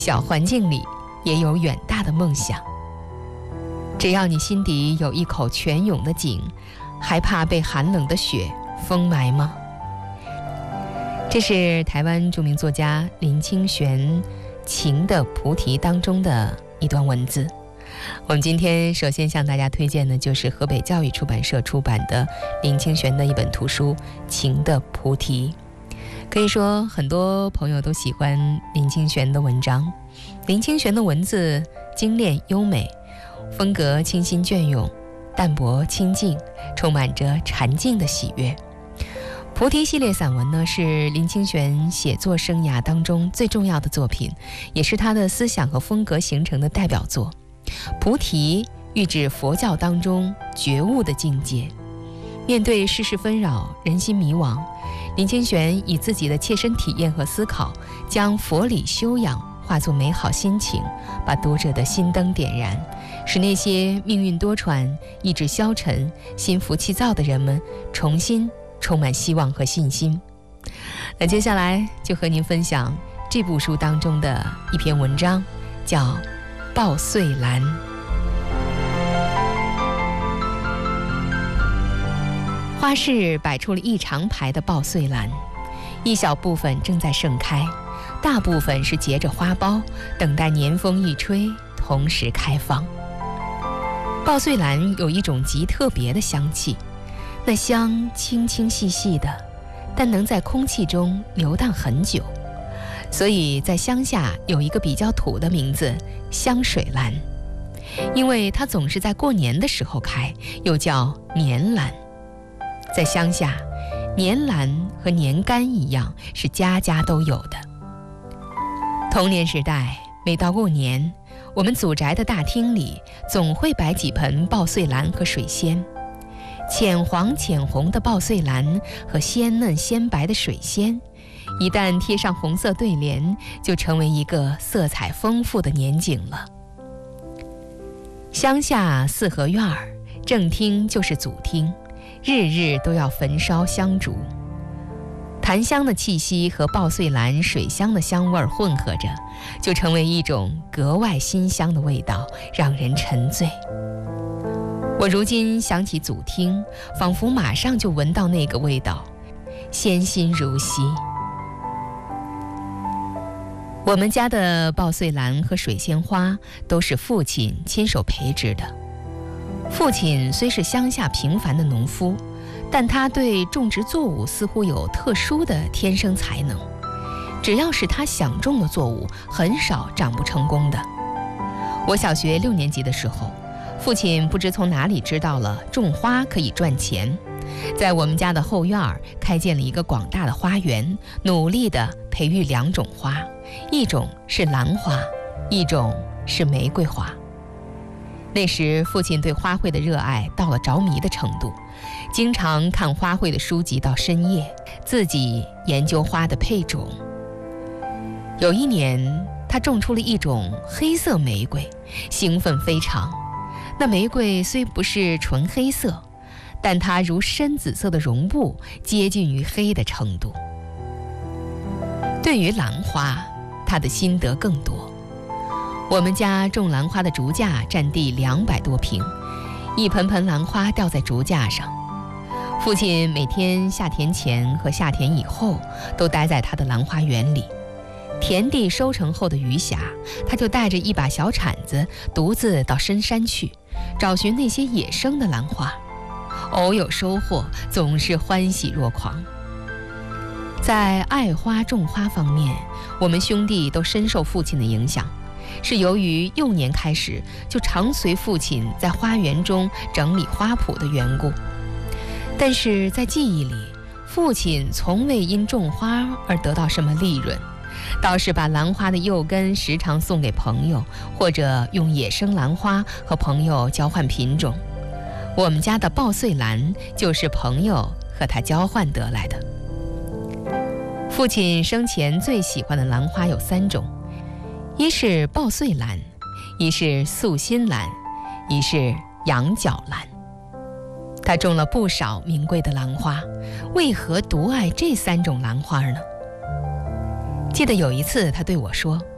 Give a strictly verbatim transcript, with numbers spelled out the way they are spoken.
小环境里也有远大的梦想。只要你心底有一口泉涌的井，还怕被寒冷的雪封埋吗？这是台湾著名作家林清玄《情的菩提》当中的一段文字。我们今天首先向大家推荐的就是河北教育出版社出版的林清玄的一本图书《情的菩提》。可以说很多朋友都喜欢林清玄的文章。林清玄的文字精炼优美，风格清新隽永，淡泊清静，充满着禅静的喜悦。菩提系列散文呢，是林清玄写作生涯当中最重要的作品，也是他的思想和风格形成的代表作。菩提喻指佛教当中觉悟的境界。面对世事纷扰，人心迷惘，林清玄以自己的切身体验和思考，将佛理修养化作美好心情，把读者的心灯点燃，使那些命运多舛、意志消沉、心浮气躁的人们重新充满希望和信心。那接下来就和您分享这部书当中的一篇文章，叫《抱穗兰》。花市摆出了一长排的抱穗兰，一小部分正在盛开，大部分是结着花苞，等待年风一吹，同时开放。抱穗兰有一种极特别的香气，那香清清细细的，但能在空气中流荡很久，所以在乡下有一个比较土的名字——香水兰，因为它总是在过年的时候开，又叫年兰。在乡下，年兰和年柑一样，是家家都有的。童年时代，每到过年，我们祖宅的大厅里总会摆几盆抱穗兰和水仙。浅黄浅红的抱穗兰和鲜嫩鲜白的水仙，一旦贴上红色对联，就成为一个色彩丰富的年景了。乡下四合院儿，正厅就是祖厅，日日都要焚烧香烛，檀香的气息和抱穗兰水香的香味混合着，就成为一种格外馨香的味道，让人沉醉。我如今想起祖厅，仿佛马上就闻到那个味道，鲜馨如昔。我们家的抱穗兰和水仙花都是父亲亲手培植的。父亲虽是乡下平凡的农夫，但他对种植作物似乎有特殊的天生才能，只要是他想种的作物，很少长不成功的。我小学六年级的时候，父亲不知从哪里知道了种花可以赚钱，在我们家的后院开建了一个广大的花园，努力地培育两种花，一种是兰花，一种是玫瑰花。那时父亲对花卉的热爱到了着迷的程度，经常看花卉的书籍到深夜，自己研究花的配种。有一年，他种出了一种黑色玫瑰，兴奋非常。那玫瑰虽不是纯黑色，但它如深紫色的绒布，接近于黑的程度。对于兰花，他的心得更多。我们家种兰花的竹架占地两百多平，一盆盆兰花吊在竹架上。父亲每天下田前和下田以后都待在他的兰花园里，田地收成后的余暇，他就带着一把小铲子，独自到深山去找寻那些野生的兰花。偶有收获，总是欢喜若狂。在爱花种花方面，我们兄弟都深受父亲的影响，是由于幼年开始就常随父亲在花园中整理花圃的缘故。但是在记忆里，父亲从未因种花而得到什么利润，倒是把兰花的幼根时常送给朋友，或者用野生兰花和朋友交换品种。我们家的抱穗兰就是朋友和他交换得来的。父亲生前最喜欢的兰花有三种，一是抱穗兰，一是素心兰，一是羊角兰。他种了不少名贵的兰花，为何独爱这三种兰花呢？记得有一次他对我说，